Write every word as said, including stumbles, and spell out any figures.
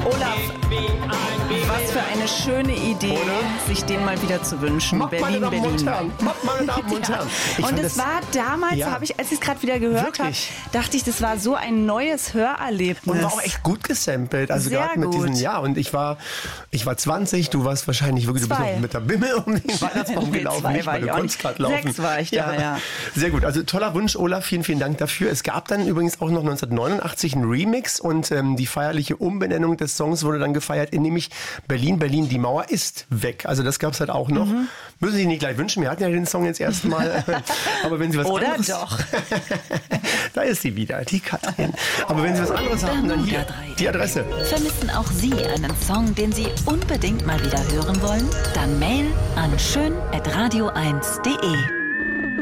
Olaf, was für eine schöne Idee, oder? Sich den mal wieder zu wünschen. Macht Berlin, meine Damen Berlin. Und Herren. Macht meine Damen und Herren. Ich und es das, war damals, ja. habe ich, als ich es gerade wieder gehört habe, Wirklich? dachte ich, das war so ein neues Hörerlebnis. Und war auch echt gut gesampelt. Also Sehr gerade mit gut. diesen, ja, und ich war, ich war zwanzig, du warst wahrscheinlich wirklich, du bist Zwei. noch mit der Bimmel um den Weihnachtsbaum Nee, gelaufen, zwei nicht, war weil du ich auch konntest nicht. gerade laufen. Sechs war ich da, ja. Sehr gut, also toller Wunsch, Olaf, vielen, vielen Dank dafür. Es gab dann übrigens auch noch neunzehnhundertneunundachtzig einen Remix und ähm, die feierliche Umbenennung des Songs wurde dann gefeiert in nämlich Berlin, Berlin, die Mauer ist weg. Also das gab es halt auch noch. Mhm. Müssen Sie nicht gleich wünschen, wir hatten ja den Song jetzt erstmal. Aber wenn Sie was Oder anderes... doch. Da ist sie wieder, die Katrin. Aber wenn Sie was anderes haben, dann hier die Adresse. Vermissen auch Sie einen Song, den Sie unbedingt mal wieder hören wollen? Dann Mail an schön at radio eins punkt de.